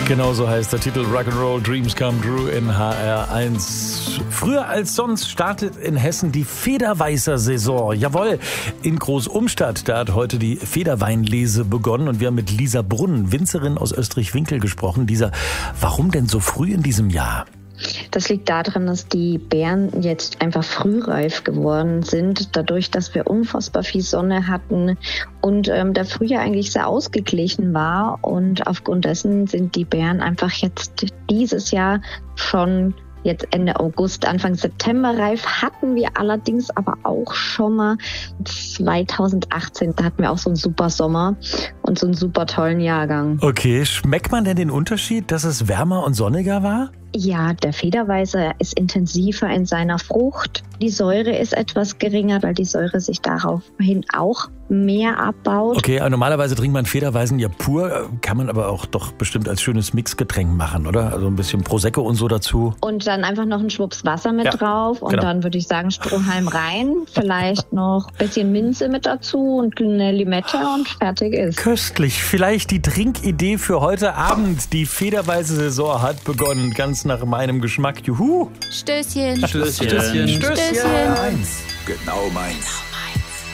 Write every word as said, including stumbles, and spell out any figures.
Genau so heißt der Titel Rock'n'Roll Dreams Come True in H R eins. Früher als sonst startet in Hessen die Federweißer-Saison. Jawohl, in Großumstadt, da hat heute die Federweinlese begonnen und wir haben mit Lisa Brunn, Winzerin aus Österreich-Winkel, gesprochen. Lisa, warum denn so früh in diesem Jahr? Das liegt daran, dass die Beeren jetzt einfach frühreif geworden sind, dadurch, dass wir unfassbar viel Sonne hatten und ähm, der Frühjahr eigentlich sehr ausgeglichen war. Und aufgrund dessen sind die Beeren einfach jetzt dieses Jahr schon jetzt Ende August, Anfang September reif, hatten wir allerdings aber auch schon mal zweitausendachtzehn. Da hatten wir auch so einen super Sommer und so einen super tollen Jahrgang. Okay, schmeckt man denn den Unterschied, dass es wärmer und sonniger war? Ja, der Federweißer ist intensiver in seiner Frucht. Die Säure ist etwas geringer, weil die Säure sich daraufhin auch mehr abbaut. Okay, aber normalerweise trinkt man Federweißen ja pur, kann man aber auch doch bestimmt als schönes Mixgetränk machen, oder? Also ein bisschen Prosecco und so dazu. Und dann einfach noch einen Schwupps Wasser mit ja, drauf und genau. Dann würde ich sagen Strohhalm rein, vielleicht noch ein bisschen Minze mit dazu und eine Limette und fertig ist. Köstlich. Vielleicht die Trinkidee für heute Abend. Die Federweiße Saison hat begonnen, ganz nach meinem Geschmack. Juhu! Stößchen. Stößchen. Stößchen. Stößchen. Eins. Genau meins.